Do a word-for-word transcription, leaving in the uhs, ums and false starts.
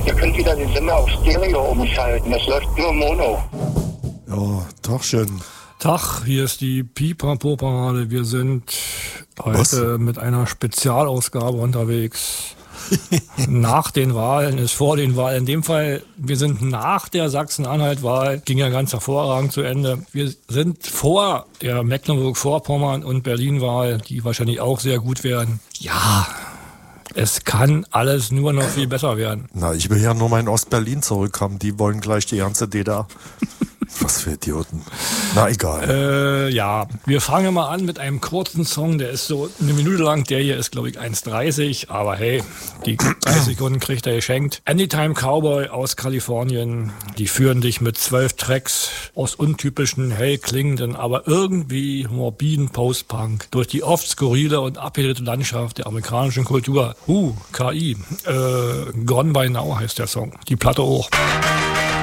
Ihr könnt wieder den Sender auf Stereo umschalten. Das läuft nur Mono. Ja, Tag schön. Tag, hier ist die Pipapo-Parade. Wir sind heute Was? mit einer Spezialausgabe unterwegs. Nach den Wahlen ist vor den Wahlen. In dem Fall, wir sind nach der Sachsen-Anhalt-Wahl, ging ja ganz hervorragend zu Ende. Wir sind vor der Mecklenburg-Vorpommern- und Berlin-Wahl, die wahrscheinlich auch sehr gut werden. Ja, es kann alles nur noch viel besser werden. Na, ich will ja nur mal in Ostberlin zurückkommen. Die wollen gleich die ganze D D R. Was für Idioten. Na, egal. Äh, ja, wir fangen mal an mit einem kurzen Song, der ist so eine Minute lang. Der hier ist, glaube ich, eins dreißig, aber hey, die dreißig Sekunden kriegt er geschenkt. Anytime Cowboy aus Kalifornien, die führen dich mit zwölf Tracks aus untypischen, hell klingenden, aber irgendwie morbiden Post-Punk durch die oft skurrile und abgedrehte Landschaft der amerikanischen Kultur. Uh, K I. Äh, Gone by Now heißt der Song. Die Platte hoch.